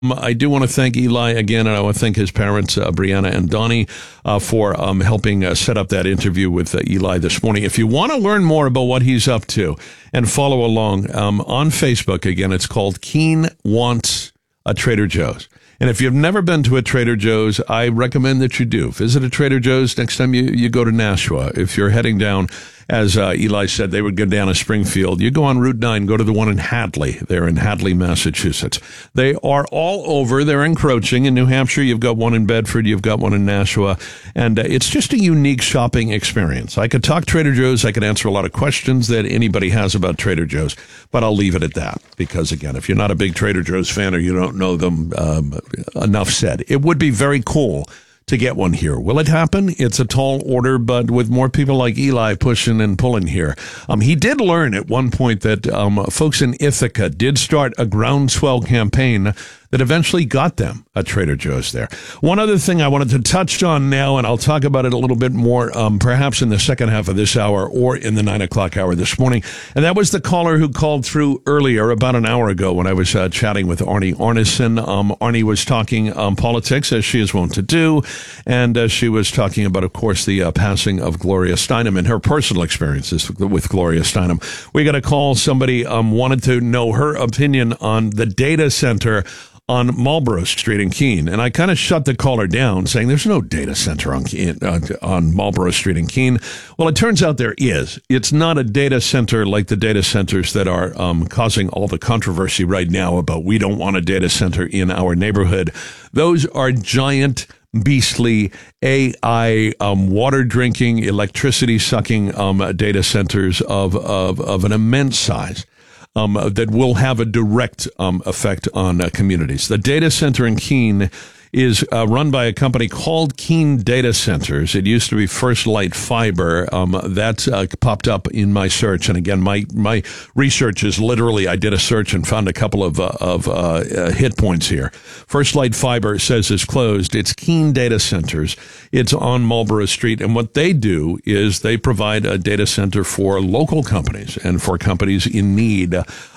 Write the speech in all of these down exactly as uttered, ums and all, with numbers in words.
Um, I do want to thank Eli again, and I want to thank his parents, uh, Brianna and Donnie, uh, for um, helping uh, set up that interview with uh, Eli this morning. If you want to learn more about what he's up to and follow along um, on Facebook, again, it's called Keene Wants a Trader Joe's. And if you've never been to a Trader Joe's, I recommend that you do. Visit a Trader Joe's next time you, you go to Nashua. If you're heading down, as uh, Eli said, they would go down to Springfield. You go on Route nine, go to the one in Hadley. They're in Hadley, Massachusetts. They are all over. They're encroaching. In New Hampshire, you've got one in Bedford. You've got one in Nashua. And uh, it's just a unique shopping experience. I could talk Trader Joe's. I could answer a lot of questions that anybody has about Trader Joe's. But I'll leave it at that. Because, again, if you're not a big Trader Joe's fan or you don't know them, um, enough said. It would be very cool to get one here. Will it happen? It's a tall order, but with more people like Eli pushing and pulling here. Um, he did learn at one point that um, folks in Ithaca did start a groundswell campaign that eventually got them a Trader Joe's there. One other thing I wanted to touch on now, and I'll talk about it a little bit more, um, perhaps in the second half of this hour or in the nine o'clock hour this morning, and that was the caller who called through earlier, about an hour ago, when I was uh, chatting with Arnie Arneson. Um, Arnie was talking um, politics, as she is wont to do, and uh, she was talking about, of course, the uh, passing of Gloria Steinem and her personal experiences with Gloria Steinem. We got a call. Somebody um, wanted to know her opinion on the data center on Marlborough Street in Keene. And I kind of shut the caller down, saying there's no data center on Keene, uh, on Marlborough Street in Keene. Well, it turns out there is. It's not a data center like the data centers that are um, causing all the controversy right now about we don't want a data center in our neighborhood. Those are giant, beastly A I um, water drinking, electricity sucking um, data centers of, of, of an immense size. Um, that will have a direct um, effect on uh, communities. The data center in Keene is uh, run by a company called Keene Data Centers. It used to be First Light Fiber. Um, that uh, popped up in my search. And again, my, my research is literally, I did a search and found a couple of, uh, of uh, uh, hit points here. First Light Fiber says is closed. It's Keene Data Centers. It's on Marlborough Street. And what they do is they provide a data center for local companies and for companies in need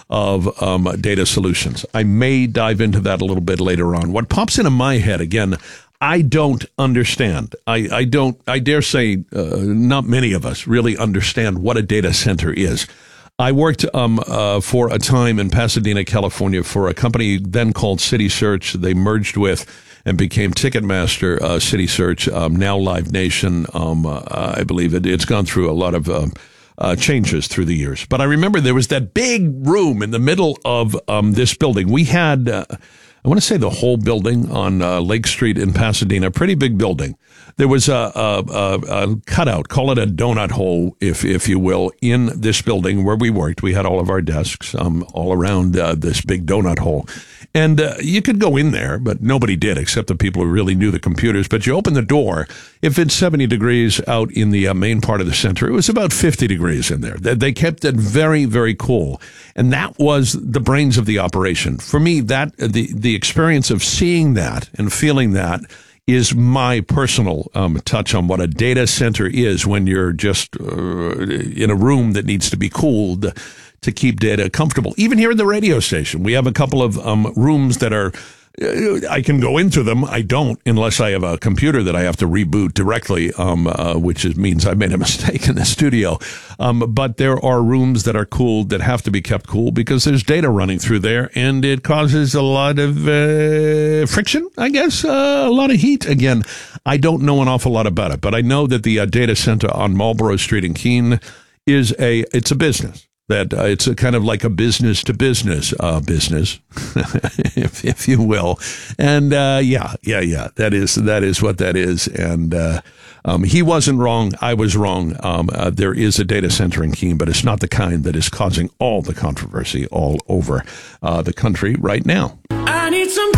of um, data solutions. I may dive into that a little bit later on. What pops into my head, again, I don't understand. I, I don't, I dare say uh, not many of us really understand what a data center is. I worked um, uh, for a time in Pasadena, California for a company then called City Search. They merged with and became Ticketmaster, uh, City Search, um, now Live Nation. Um, uh, I believe it, it's gone through a lot of um, Uh, changes through the years. But I remember there was that big room in the middle of um, this building. We had, uh, I want to say the whole building on uh, Lake Street in Pasadena, pretty big building. There was a, a, a, a cutout, call it a donut hole, if if you will, in this building where we worked. We had all of our desks um, all around uh, this big donut hole. And uh, you could go in there, but nobody did except the people who really knew the computers. But you open the door, if it's seventy degrees out in the uh, main part of the center, it was about fifty degrees in there. They, they kept it very, very cool. And that was the brains of the operation. For me, that the, the experience of seeing that and feeling that is my personal um, touch on what a data center is when you're just uh, in a room that needs to be cooled to keep data comfortable. Even here at the radio station, we have a couple of um, rooms that are, uh, I can go into them. I don't unless I have a computer that I have to reboot directly, um, uh, which is, means I made a mistake in the studio. Um, but there are rooms that are cooled that have to be kept cool because there's data running through there, and it causes a lot of uh, friction, I guess, uh, a lot of heat. Again, I don't know an awful lot about it, but I know that the uh, data center on Marlborough Street in Keene is a, it's a business. That uh, it's a kind of like a business to business uh, business, if if you will, and uh, yeah, yeah, yeah. That is that is what that is, and uh, um, he wasn't wrong. I was wrong. Um, uh, there is a data center in Keene, but it's not the kind that is causing all the controversy all over uh, the country right now. I need some